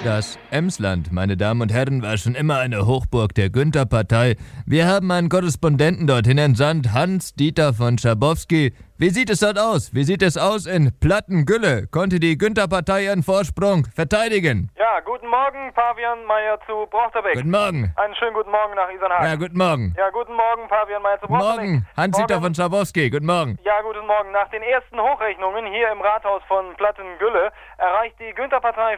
Das Emsland, meine Damen und Herren, war schon immer eine Hochburg der Günther-Partei. Wir haben einen Korrespondenten dorthin entsandt, Hans-Dieter von Schabowski. Wie sieht es dort aus? Wie sieht es aus in Plattengülle? Konnte die Günther-Partei ihren Vorsprung verteidigen? Ja, guten Morgen, Pavian Meyer zu Brochterbeck. Guten Morgen. Einen schönen guten Morgen nach Isernhagen. Ja, guten Morgen. Ja, guten Morgen, Pavian Meyer zu Brochterbeck. Morgen, Hans-Dieter von Schabowski. Guten Morgen. Ja, guten Morgen. Nach den ersten Hochrechnungen hier im Rathaus von Plattengülle erreicht die Günther-Partei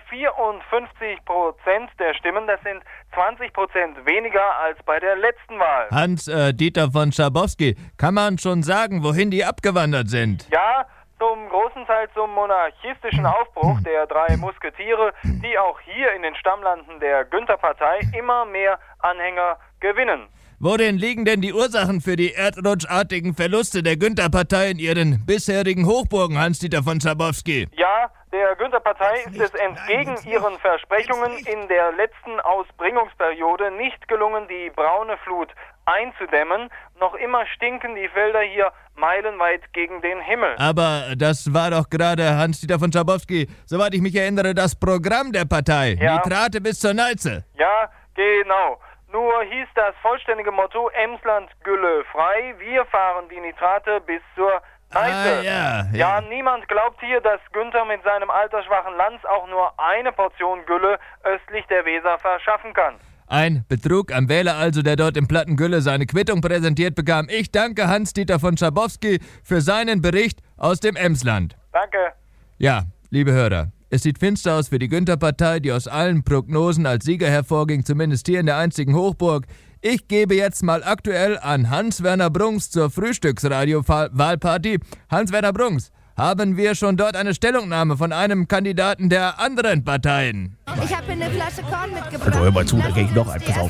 54% der Stimmen. Das sind 20% weniger als bei der letzten Wahl. Hans-Dieter von Schabowski, kann man schon sagen, wohin die abgewandert sind? Ja, zum großen Teil zum monarchistischen Aufbruch der drei Musketiere, die auch hier in den Stammlanden der Günther-Partei immer mehr Anhänger gewinnen. Worin liegen denn die Ursachen für die erdrutschartigen Verluste der Günther-Partei in ihren bisherigen Hochburgen, Hans-Dieter von Schabowski? Ja, der Günther-Partei ist es entgegen ihren Versprechungen in der letzten Ausbringungsperiode nicht gelungen, die braune Flut einzudämmen. Noch immer stinken die Felder hier meilenweit gegen den Himmel. Aber das war doch gerade, Hans-Dieter von Schabowski, soweit ich mich erinnere, das Programm der Partei. Ja. Nitrate bis zur Neize. Ja, genau. Nur hieß das vollständige Motto Emsland Gülle frei. Wir fahren die Nitrate bis zur Neiße. Ja. Niemand glaubt hier, dass Günther mit seinem altersschwachen Lanz auch nur eine Portion Gülle östlich der Weser verschaffen kann. Ein Betrug am Wähler also, der dort im Plattengülle seine Quittung präsentiert bekam. Ich danke Hans-Dieter von Schabowski für seinen Bericht aus dem Emsland. Danke. Ja, liebe Hörer, es sieht finster aus für die Günther-Partei, die aus allen Prognosen als Sieger hervorging, zumindest hier in der einzigen Hochburg. Ich gebe jetzt mal aktuell an Hans-Werner Brunks zur Frühstücksradio-Wahlparty. Hans-Werner Brunks, haben wir schon dort eine Stellungnahme von einem Kandidaten der anderen Parteien? Ich habe eine Flasche Korn mitgebracht. Also hör mal zu, da gehe ich noch ein, pass auf.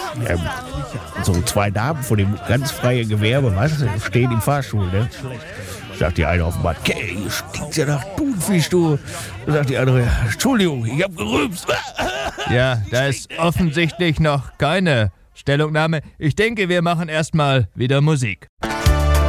So zwei Damen von dem ganz freien Gewerbe, weißt du, stehen im Fahrstuhl, ne? Sagt die eine auf dem Bad, okay, hier stinkt's ja nach Thunfisch, du. Sagt die andere, Entschuldigung, ich hab gerülpst. Ja, da ist offensichtlich noch keine Stellungnahme. Ich denke, wir machen erstmal wieder Musik.